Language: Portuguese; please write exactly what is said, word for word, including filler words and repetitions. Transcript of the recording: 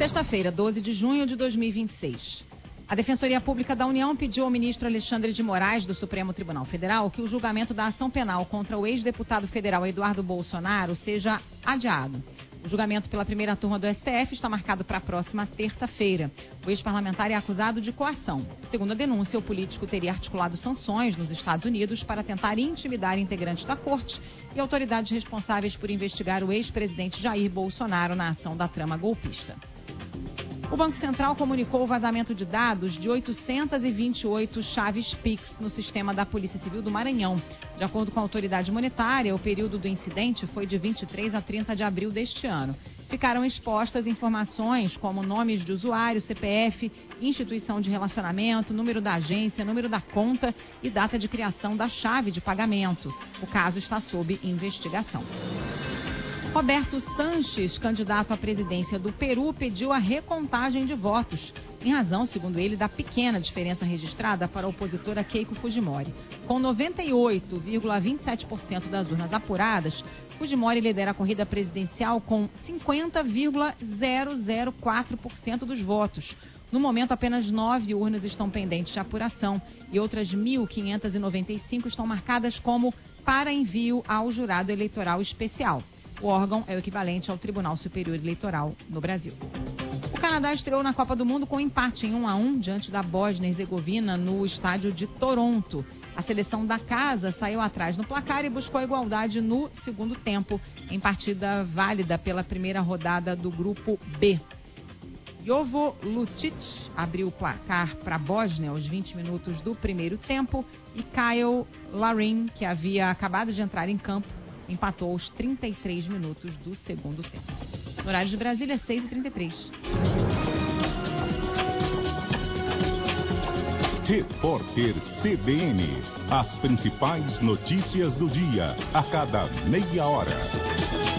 Sexta-feira, doze de junho de dois mil e vinte e seis. A Defensoria Pública da União pediu ao ministro Alexandre de Moraes, do Supremo Tribunal Federal, que o julgamento da ação penal contra o ex-deputado federal Eduardo Bolsonaro seja adiado. O julgamento pela primeira turma do S T F está marcado para a próxima terça-feira. O ex-parlamentar é acusado de coação. Segundo a denúncia, o político teria articulado sanções nos Estados Unidos para tentar intimidar integrantes da corte e autoridades responsáveis por investigar o ex-presidente Jair Bolsonaro na ação da trama golpista. O Banco Central comunicou o vazamento de dados de oitocentas e vinte e oito chaves Pix no sistema da Polícia Civil do Maranhão. De acordo com a autoridade monetária, o período do incidente foi de vinte e três a trinta de abril deste ano. Ficaram expostas informações como nomes de usuário, C P F, instituição de relacionamento, número da agência, número da conta e data de criação da chave de pagamento. O caso está sob investigação. Roberto Sanches, candidato à presidência do Peru, pediu a recontagem de votos, em razão, segundo ele, da pequena diferença registrada para a opositora Keiko Fujimori. Com noventa e oito vírgula vinte e sete por cento das urnas apuradas, Fujimori lidera a corrida presidencial com cinquenta vírgula zero zero quatro por cento dos votos. No momento, apenas nove urnas estão pendentes de apuração e outras mil quinhentas e noventa e cinco estão marcadas como para envio ao jurado eleitoral especial. O órgão é o equivalente ao Tribunal Superior Eleitoral no Brasil. O Canadá estreou na Copa do Mundo com empate em um a um diante da Bósnia e Herzegovina no estádio de Toronto. A seleção da casa saiu atrás no placar e buscou a igualdade no segundo tempo, em partida válida pela primeira rodada do Grupo B. Jovo Lucic abriu o placar para a Bósnia aos vinte minutos do primeiro tempo e Kyle Larin, que havia acabado de entrar em campo, empatou aos trinta e três minutos do segundo tempo. No horário de Brasília, seis e trinta e três. Repórter C B N. As principais notícias do dia, a cada meia hora.